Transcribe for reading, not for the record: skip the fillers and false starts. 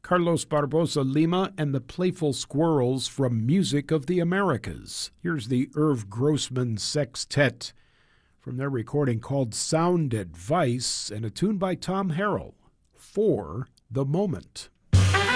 Carlos Barbosa Lima and the Playful Squirrels from Music of the Americas. Here's the Irv Grossman Sextet from their recording called Sound Advice and a tune by Tom Harrell, For the Moment.